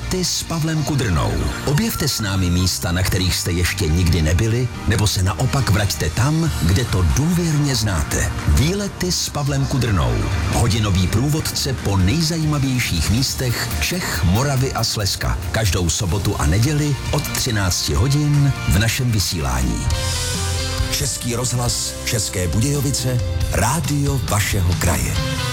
Výlety s Pavlem Kudrnou. Objevte s námi místa, na kterých jste ještě nikdy nebyli, nebo se naopak vraťte tam, kde to důvěrně znáte. Výlety s Pavlem Kudrnou. Hodinový průvodce po nejzajímavějších místech Čech, Moravy a Slezska. Každou sobotu a neděli od 13 hodin v našem vysílání. Český rozhlas, České Budějovice, rádio vašeho kraje.